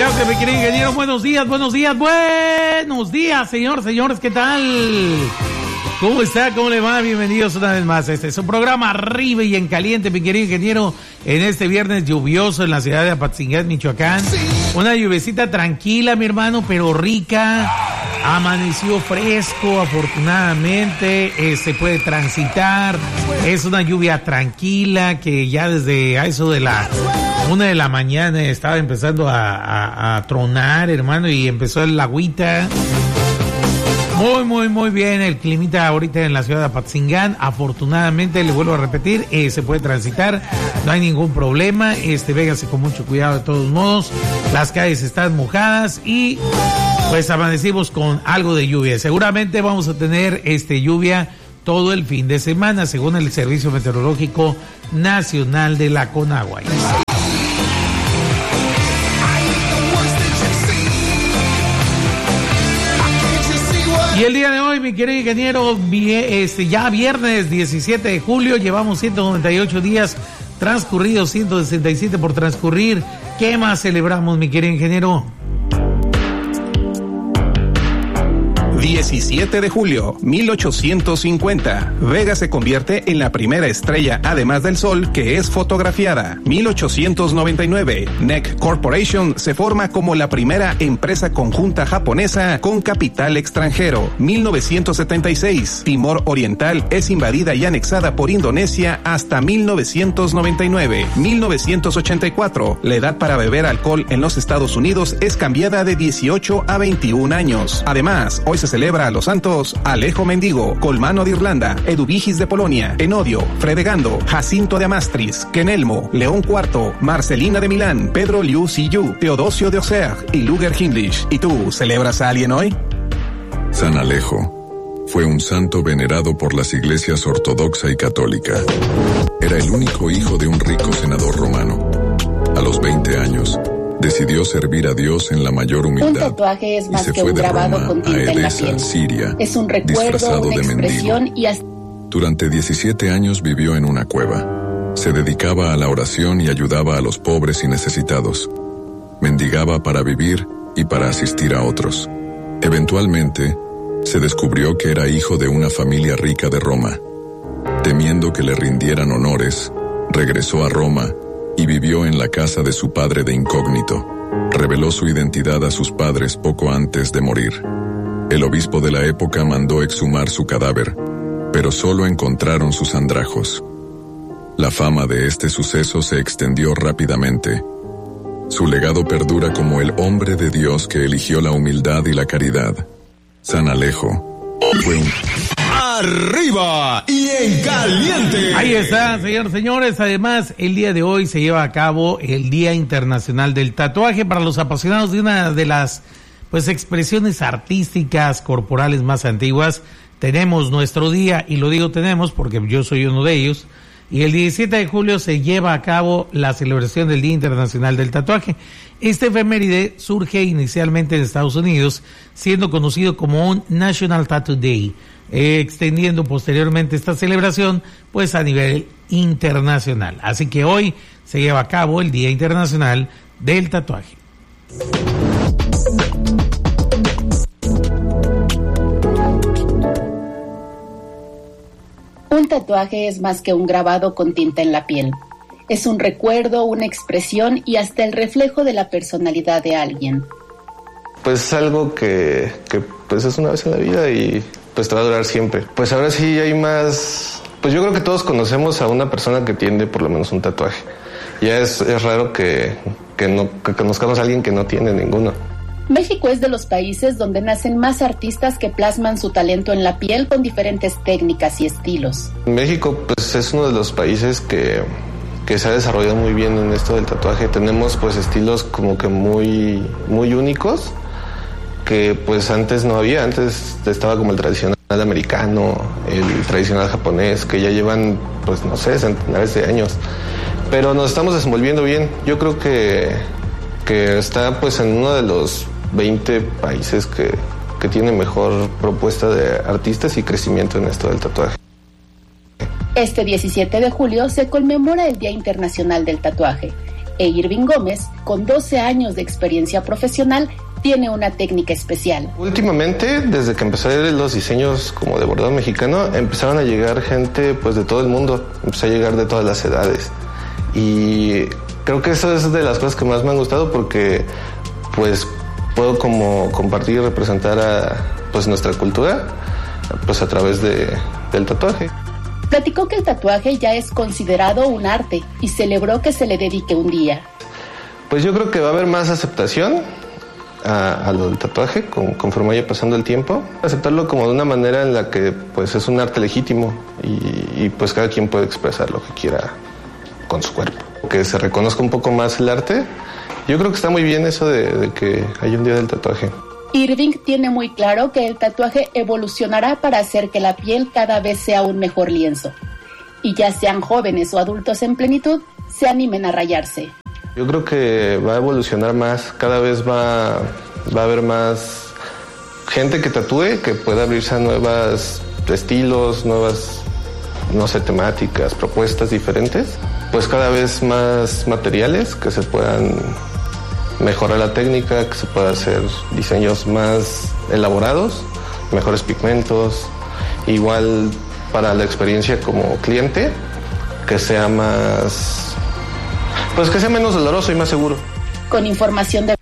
Gracias, mi querido ingeniero. Buenos días, señores, ¿qué tal? ¿Cómo está? ¿Cómo le va? Bienvenidos una vez más. Este es un programa arriba y en caliente, mi querido ingeniero, en este viernes lluvioso en la ciudad de Apatzingán, Michoacán. Una lluvecita tranquila, mi hermano, pero rica. Amaneció fresco, afortunadamente, se puede transitar. Es una lluvia tranquila que ya desde a eso de la 1 de la mañana estaba empezando a tronar, hermano, y empezó el agüita. Muy bien el climita ahorita en la ciudad de Apatzingán. Afortunadamente, le vuelvo a repetir, se puede transitar, no hay ningún problema. Véngase con mucho cuidado de todos modos. Las calles están mojadas y pues amanecimos con algo de lluvia. Seguramente vamos a tener lluvia todo el fin de semana, según el Servicio Meteorológico Nacional de la Conagua. Y el día de hoy, mi querido ingeniero, ya viernes 17 de julio, llevamos 198 días transcurridos, 167 por transcurrir. ¿Qué más celebramos, mi querido ingeniero? 17 de julio, 1850. Vega se convierte en la primera estrella, además del Sol, que es fotografiada. 1899. NEC Corporation se forma como la primera empresa conjunta japonesa con capital extranjero. 1976. Timor Oriental es invadida y anexada por Indonesia hasta 1999. 1984. La edad para beber alcohol en los Estados Unidos es cambiada de 18 a 21 años. Además, hoy se celebra a los santos Alejo Mendigo, Colmano de Irlanda, Eduvigis de Polonia, Enodio, Fredegando, Jacinto de Amastris, Kenelmo, León IV, Marcelina de Milán, Pedro Liu Siyu, Teodosio de Auxerre y Luger Hindlich. ¿Y tú, celebras a alguien hoy? San Alejo fue un santo venerado por las iglesias ortodoxa y católica. Era el único hijo de un rico senador romano. A los 20 años, decidió servir a Dios en la mayor humildad. Un tatuaje es más que un grabado con tinta en la piel. Siria, es un recuerdo, una expresión y hasta... Durante 17 años vivió en una cueva. Se dedicaba a la oración y ayudaba a los pobres y necesitados. Mendigaba para vivir y para asistir a otros. Eventualmente, se descubrió que era hijo de una familia rica de Roma. Temiendo que le rindieran honores, regresó a Roma y vivió en la casa de su padre de incógnito. Reveló su identidad a sus padres poco antes de morir. El obispo de la época mandó exhumar su cadáver, pero solo encontraron sus andrajos. La fama de este suceso se extendió rápidamente. Su legado perdura como el hombre de Dios que eligió la humildad y la caridad. San Alejo fue un... Arriba y en caliente. Ahí está, señores. Además, el día de hoy se lleva a cabo el Día Internacional del Tatuaje para los apasionados de una de las expresiones artísticas corporales más antiguas. Tenemos nuestro día, y lo digo tenemos porque yo soy uno de ellos. Y el 17 de julio se lleva a cabo la celebración del Día Internacional del Tatuaje. Este efeméride surge inicialmente en Estados Unidos, siendo conocido como un National Tattoo Day, extendiendo posteriormente esta celebración a nivel internacional. Así que hoy se lleva a cabo el Día Internacional del Tatuaje. Un tatuaje es más que un grabado con tinta en la piel. Es un recuerdo, una expresión y hasta el reflejo de la personalidad de alguien. Pues es algo que es una vez en la vida y te va a durar siempre. Pues ahora sí hay más... Pues yo creo que todos conocemos a una persona que tiene por lo menos un tatuaje. Ya es raro que conozcamos a alguien que no tiene ninguno. México es de los países donde nacen más artistas que plasman su talento en la piel con diferentes técnicas y estilos. México es uno de los países que se ha desarrollado muy bien en esto del tatuaje. Tenemos estilos como que muy únicos que antes no había. Antes estaba como el tradicional americano, el tradicional japonés, que ya llevan centenares de años. Pero nos estamos desenvolviendo bien. Yo creo que está en uno de los 20 países que tiene mejor propuesta de artistas y crecimiento en esto del tatuaje. Este 17 de julio se conmemora el Día Internacional del Tatuaje. e Irving Gómez, con 12 años de experiencia profesional, tiene una técnica especial. Últimamente, desde que empecé a ver los diseños como de bordado mexicano, empezaron a llegar gente pues de todo el mundo, empezó a llegar de todas las edades. Y creo que eso es de las cosas que más me han gustado porque pues puedo como compartir y representar a pues nuestra cultura pues a través del tatuaje. Platicó que el tatuaje ya es considerado un arte y celebró que se le dedique un día. Pues yo creo que va a haber más aceptación a lo del tatuaje conforme vaya pasando el tiempo. Aceptarlo como de una manera en la que pues es un arte legítimo y pues cada quien puede expresar lo que quiera con su cuerpo. Que se reconozca un poco más el arte. Yo creo que está muy bien eso de que haya un día del tatuaje. Irving tiene muy claro que el tatuaje evolucionará para hacer que la piel cada vez sea un mejor lienzo. Y ya sean jóvenes o adultos en plenitud, se animen a rayarse. Yo creo que va a evolucionar más, cada vez va a haber más gente que tatúe, que pueda abrirse a nuevos estilos, nuevas, no sé, temáticas, propuestas diferentes. Pues cada vez más materiales que se puedan mejorar la técnica, que se pueda hacer diseños más elaborados, mejores pigmentos, igual para la experiencia como cliente, que sea más, pues que sea menos doloroso y más seguro. Con información de